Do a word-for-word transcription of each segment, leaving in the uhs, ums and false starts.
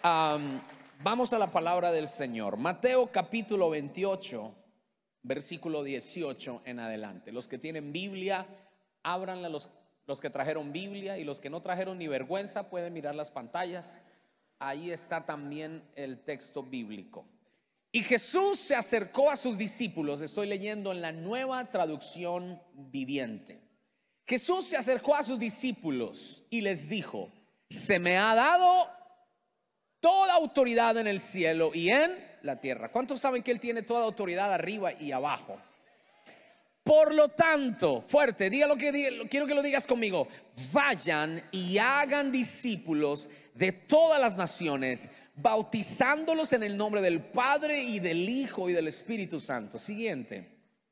Um, vamos a la palabra del Señor. Mateo capítulo veintiocho, versículo dieciocho en adelante. Los que tienen Biblia, ábranla. Los, los que trajeron Biblia y los que no trajeron ni vergüenza pueden mirar las pantallas. Ahí está también el texto bíblico. Y Jesús se acercó a sus discípulos. Estoy leyendo en la Nueva Traducción Viviente. Jesús se acercó a sus discípulos y les dijo: se me ha dado toda autoridad en el cielo y en la tierra. ¿Cuántos saben que Él tiene toda autoridad arriba y abajo? Por lo tanto, fuerte, diga lo que diga, quiero que lo digas conmigo. Vayan y hagan discípulos de todas las naciones, bautizándolos en el nombre del Padre y del Hijo y del Espíritu Santo. Siguiente.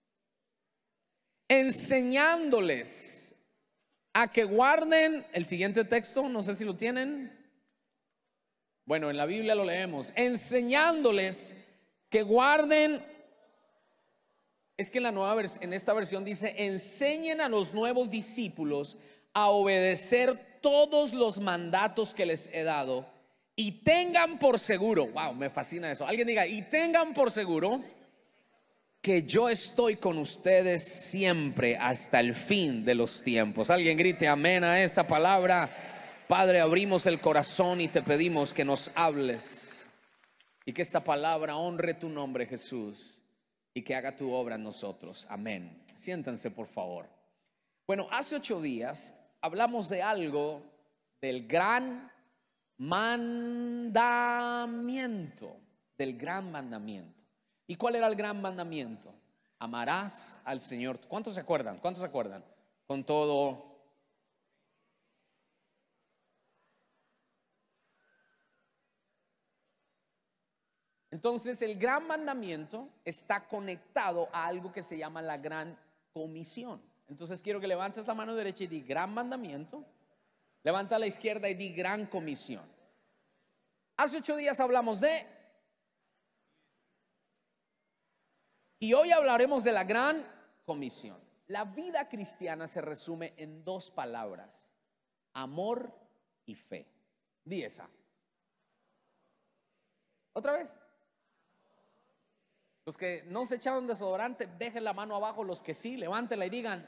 Enseñándoles a que guarden el siguiente texto, no sé si lo tienen. Bueno, en la Biblia lo leemos. Enseñándoles que guarden. Es que en la nueva vers- en esta versión dice: enseñen a los nuevos discípulos a obedecer todos los mandatos que les he dado, y tengan por seguro. Wow, me fascina eso. Alguien diga: y tengan por seguro que yo estoy con ustedes siempre hasta el fin de los tiempos. Alguien grite amén a esa palabra. Padre, abrimos el corazón y te pedimos que nos hables y que esta palabra honre tu nombre, Jesús, y que haga tu obra en nosotros. Amén. Siéntanse, por favor. Bueno, hace ocho días hablamos de algo, del gran mandamiento, del gran mandamiento. ¿Y cuál era el gran mandamiento? Amarás al Señor. ¿Cuántos se acuerdan? ¿Cuántos se acuerdan? Con todo. Entonces, el gran mandamiento está conectado a algo que se llama la gran comisión. Entonces, quiero que levantes la mano derecha y di gran mandamiento. Levanta la izquierda y di gran comisión. Hace ocho días hablamos de, y hoy hablaremos de la gran comisión. La vida cristiana se resume en dos palabras: amor y fe. Di esa. ¿Otra vez? Los que no se echaron desodorante, dejen la mano abajo. Los que sí, levántenla y digan: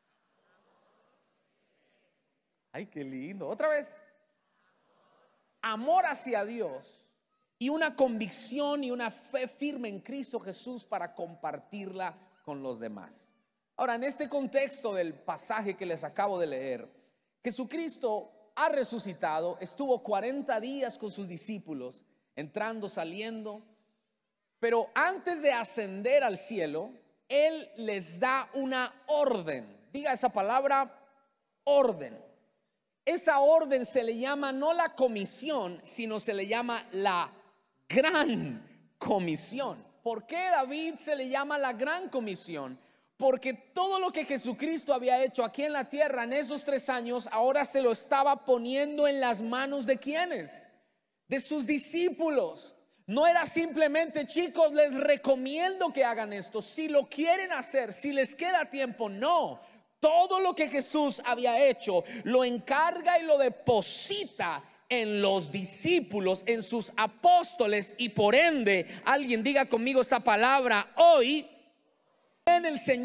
ay, qué lindo. Otra vez. Amor hacia Dios y una convicción y una fe firme en Cristo Jesús para compartirla con los demás. Ahora, en este contexto del pasaje que les acabo de leer, Jesucristo ha resucitado, estuvo cuarenta días con sus discípulos, entrando, saliendo. Pero antes de ascender al cielo, Él les da una orden. Diga esa palabra: orden. Esa orden se le llama no la comisión, sino se le llama la gran comisión. ¿Por qué David se le llama la gran comisión? Porque todo lo que Jesucristo había hecho aquí en la tierra en esos tres años, ahora se lo estaba poniendo en las manos de ¿quiénes? De sus discípulos. No era simplemente: chicos, les recomiendo que hagan esto, si lo quieren hacer, si les queda tiempo. No, todo lo que Jesús había hecho lo encarga y lo deposita en los discípulos, en sus apóstoles. Y por ende, alguien diga conmigo esa palabra hoy: en el Señor